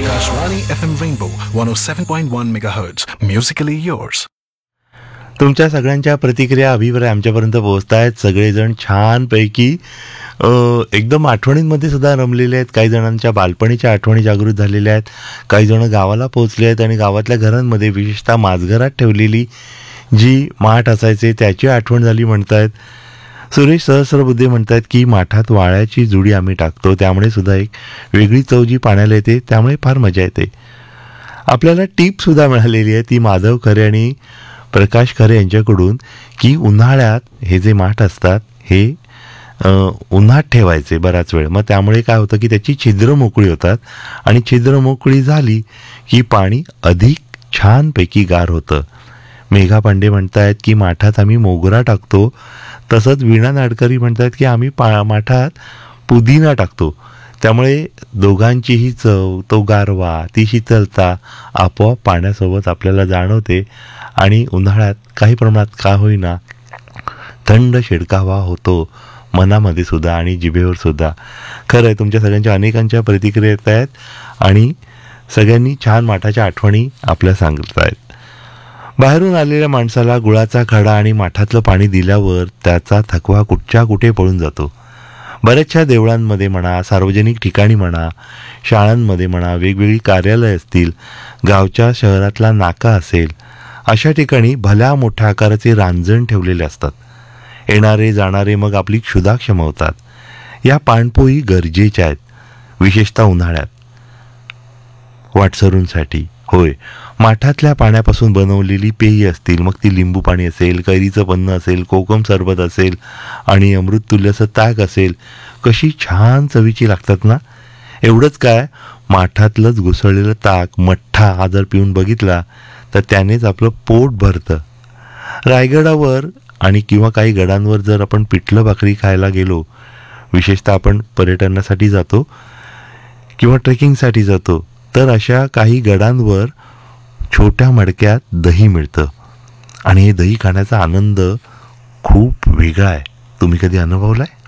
Akashvani FM Rainbow 107.1 MHz. Musically yours. तुमच्या सगळ्यांच्या प्रतिक्रिया अभिप्राय आमच्यापर्यंत पोहोचत आहेत. सगळेजण छानपैकी एकदम आठवणींमध्ये सुद्धा रमलेले आहेत. काही जणांच्या बालपणीच्या आठवणी जागृत झालेल्या आहेत. काही जण गावाला पोहोचले आहेत आणि गावातल्या घरांमध्ये विशेषतः माझघरात ठेवलेली जी माठ असायचे त्याची आठवण झाली म्हणतायत. सुरेश सहस्रबुद्धे म्हणतात की माठात वाळ्याची जुडी आम्ही टाकतो, त्यामुळे सुद्धा एक वेगळी चव जी पाण्याला येते, त्यामुळे फार मजा येते. आपल्याला टीपसुद्धा मिळालेली आहे ती माधव खरे आणि प्रकाश खरे यांच्याकडून की उन्हाळ्यात हे जे माठ असतात हे उन्हात ठेवायचे बराच वेळ. मग त्यामुळे काय होतं की त्याची छिद्र मोकळी होतात आणि छिद्र मोकळी झाली की पाणी अधिक छानपैकी गार होतं. मेघा पांडे म्हणतायत की माठात आम्ही मोगरा टाकतो. तसंच वीणा नाडकरी म्हणतात की आम्ही माठात पुदिना टाकतो, त्यामुळे दोघांचीही चव, तो गारवा, ती शीतलता आपोआप पाण्यासोबत आपल्याला जाणवते आणि उन्हाळ्यात काही प्रमाणात का होईना थंड शिडकावा होतो मनामध्ये सुद्धा आणि जिभेवर सुद्धा. खरं आहे, तुमच्या सगळ्यांच्या अनेकांच्या प्रतिक्रिया येत आहेत आणि सगळ्यांनी छान माठाच्या आठवणी आपल्या सांगत आहेत. बाहेरून आलेल्या माणसाला गुळाचा खडा आणि माठातलं पाणी दिल्यावर त्याचा थकवा कुठच्या कुठे पळून जातो. बऱ्याचशा देवळांमध्ये म्हणा, सार्वजनिक ठिकाणी म्हणा, शाळांमध्ये म्हणा, वेगवेगळी कार्यालय असतील, गावच्या शहरातला नाका असेल, अशा ठिकाणी भल्या मोठ्या आकाराचे रांजण ठेवलेले असतात. येणारे जाणारे मग आपली क्षुधा क्षमवतात. या पाणपोई गरजेच्या आहेत, विशेषतः उन्हाळ्यात वाटसरूंसाठी. होय, माठातल्या पाण्यापासून बनवलेली पेय असतील, मग ती लिंबू पाणी असेल, कैरीचं पन्नं असेल, कोकम सरबत असेल आणि अमृततुल्यचं ताक असेल, कशी छान चवीची लागतात ना. एवढंच काय, माठातलंच घुसळलेलं ताक, मठ्ठा हा जर पिऊन बघितला तर त्यानेच आपलं पोट भरतं. रायगडावर आणि किंवा काही गडांवर जर आपण पिठलं भाकरी खायला गेलो, विशेषतः आपण पर्यटनासाठी जातो किंवा ट्रेकिंगसाठी जातो, तर अशा काही गडांवर छोट्या मडक्यात दही मिळतं आणि हे दही खाण्याचा आनंद खूप वेगळा आहे. तुम्ही कधी अनुभवला आहे?